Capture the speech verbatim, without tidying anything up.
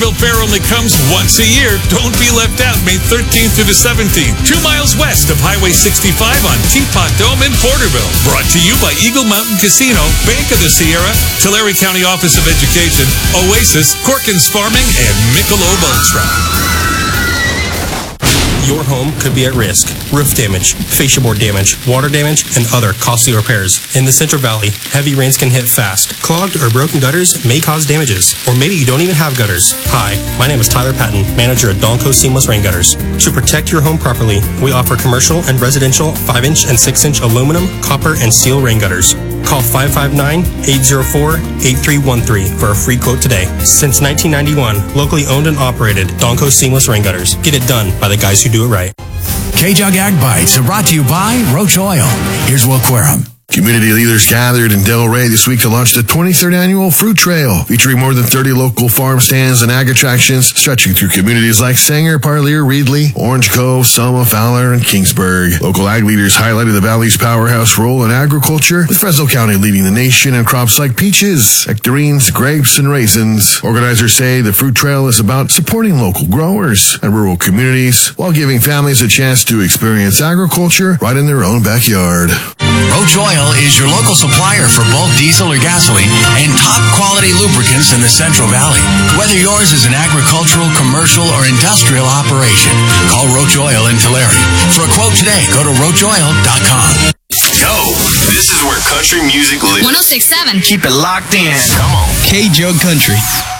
Porterville Fair only comes once a year. Don't be left out. May thirteenth through the seventeenth. Two miles west of Highway sixty-five on Teapot Dome in Porterville. Brought to you by Eagle Mountain Casino, Bank of the Sierra, Tulare County Office of Education, Oasis, Corkins Farming, and Michelob Ultra. Your home could be at risk. Roof damage, fascia board damage, water damage, and other costly repairs. In the Central Valley, heavy rains can hit fast. Clogged or broken gutters may cause damages. Or maybe you don't even have gutters. Hi, my name is Tyler Patton, manager at Donco Seamless Rain Gutters. To protect your home properly, we offer commercial and residential five inch and six inch aluminum, copper, and steel rain gutters. Call five five nine, eight zero four, eight three one three for a free quote today. Since nineteen ninety-one, locally owned and operated, Donco Seamless Rain Gutters. Get it done by the guys who do it right. K-Jug Ag Bites are brought to you by Roach Oil. Here's Will Querum. Community leaders gathered in Delray this week to launch the twenty-third Annual Fruit Trail, featuring more than thirty local farm stands and ag attractions stretching through communities like Sanger, Parlier, Reedley, Orange Cove, Selma, Fowler, and Kingsburg. Local ag leaders highlighted the Valley's powerhouse role in agriculture, with Fresno County leading the nation in crops like peaches, nectarines, grapes, and raisins. Organizers say the Fruit Trail is about supporting local growers and rural communities while giving families a chance to experience agriculture right in their own backyard. Roach Oil is your local supplier for bulk diesel or gasoline and top quality lubricants in the Central Valley. Whether yours is an agricultural, commercial, or industrial operation, call Roach Oil in Tulare. For a quote today, go to roach oil dot com. Yo, this is where country music lives. one oh six point seven. Keep it locked in. Come on. K-Jug Country.